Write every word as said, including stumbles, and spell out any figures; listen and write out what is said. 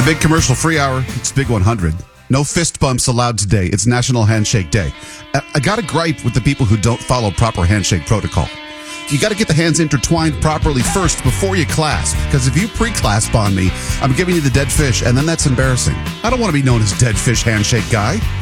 The big commercial-free hour, it's Big one hundred. No fist bumps allowed today. It's National Handshake Day. I, I got a gripe with the people who don't follow proper handshake protocol. You got to get the hands intertwined properly first before you clasp, because if you pre-clasp on me, I'm giving you the dead fish, and then that's embarrassing. I don't want to be known as dead fish handshake guy.